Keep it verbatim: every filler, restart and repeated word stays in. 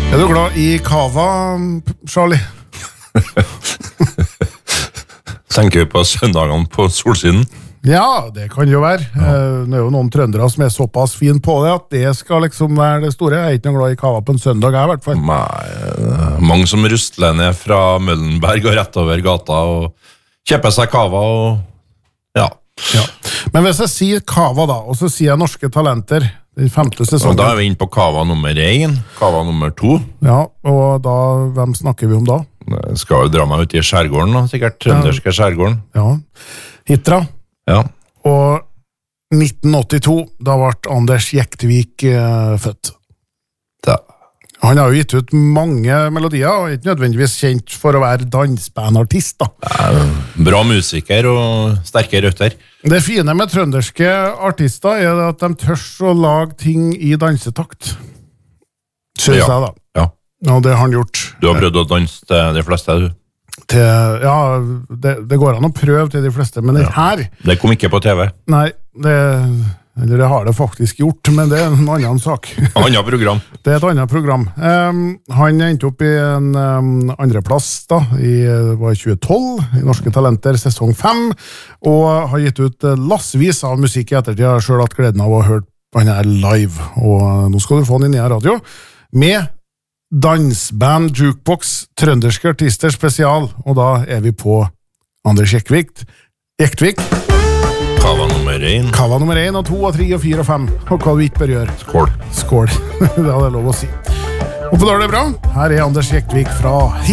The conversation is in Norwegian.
Er du glad i kava, Charlie? Tenker vi på søndagene på solsiden? Ja, det kan jo være. Ja. Det er jo noen trøndere som er såpass fin på det, at det skal liksom være det store. Jeg er ikke noe glad i kava på en søndag, jeg i hvert fall. Nei, mange som rusler ned fra Møllenberg og rett over gata og kjøper seg kava og ja. Ja. Men hvis jeg sier kava da, og så sier jeg norske talenter, i femte sesongen. Og da er vi inne på kava nummer én, kava nummer to. Ja, og da, hvem snakker vi om da? Jeg skal jo dra meg ut i skjærgården da, sikkert trønderske skjærgården. Ja, Hitra. Ja. Og nitten åttito, da ble Anders Jektvik uh, født. Da. Han har jo gitt ut mange melodier, og ikke nødvendigvis kjent for å være dansbandartist da. Ja, bra musiker og sterke røtter. Det fine med trønderske artister er at de tørs å lage ting i dansetakt. Synes ja. jeg da. Ja. Og det har han gjort. Du har prøvd å danse til de fleste, du? Til, ja, det, det går an å prøve til de fleste, men det ja. her... Det kom ikke på T V? Nei, det... Eller det har det faktisk gjort, men det er en annen sak. Annet program. Det er et annet program. Um, han endte opp i en um, andreplass da, i var tjue tolv, i Norske Talenter, sesong fem, og har gitt ut lassvis av musikk i ettertid. Jeg har selv hatt gleden av å ha hørt han her live, og nå skal du få den inn i radio, med dansband Jukebox, trønderske artister spesial, og da er vi på Anders Jektvik. Jektvik. Kava nummer én. Kava nummer én, og to, og tre, og fire, og fem. Og hva du ikke bør gjøre. Skål. Skål. Det hadde jeg lov å si. Og på da er det bra. Her er Anders Jektvik fra